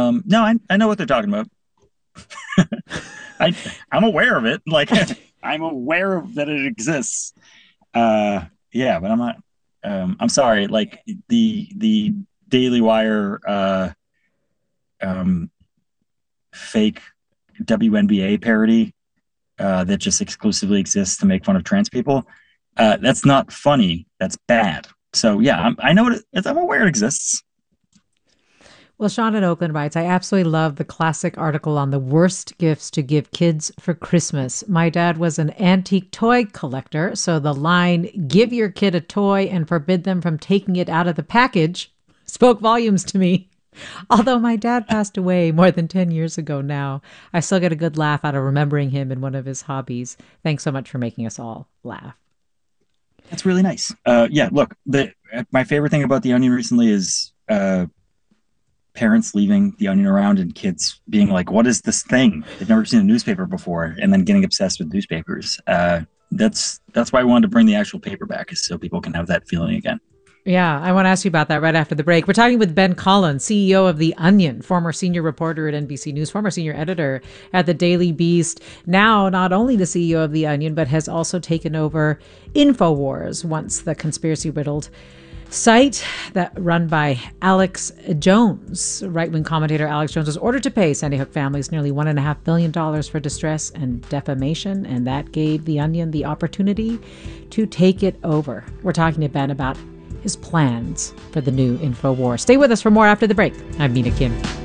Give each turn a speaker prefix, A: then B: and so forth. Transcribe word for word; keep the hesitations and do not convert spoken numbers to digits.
A: Um, no, I I know what they're talking about. I I'm aware of it. Like I'm aware of that it exists. Uh, yeah, but I'm not. Um, I'm sorry. Like the the Daily Wire uh, um, fake W N B A parody uh, that just exclusively exists to make fun of trans people. Uh, that's not funny. That's bad. So yeah, I'm, I know what it, I'm aware it exists.
B: Well, Sean in Oakland writes, I absolutely love the classic article on the worst gifts to give kids for Christmas. My dad was an antique toy collector, so the line, give your kid a toy and forbid them from taking it out of the package, spoke volumes to me. Although my dad passed away more than ten years ago now, I still get a good laugh out of remembering him in one of his hobbies. Thanks so much for making us all laugh.
A: That's really nice. Uh, yeah, look, the my favorite thing about the Onion recently is uh, parents leaving the Onion around and kids being like, "What is this thing?" They've never seen a newspaper before, and then getting obsessed with newspapers. Uh, that's that's why I wanted to bring the actual paper back, is so people can have that feeling again.
B: Yeah, I want to ask you about that right after the break. We're talking with Ben Collins, C E O of The Onion, former senior reporter at N B C News, former senior editor at the Daily Beast. Now, not only the C E O of The Onion, but has also taken over InfoWars, once the conspiracy riddled site that run by Alex Jones. Right-wing commentator Alex Jones was ordered to pay Sandy Hook families nearly one and a half billion dollars for distress and defamation, and that gave The Onion the opportunity to take it over. We're talking to Ben about his plans for the new InfoWar. Stay with us for more after the break. I'm Mina Kim.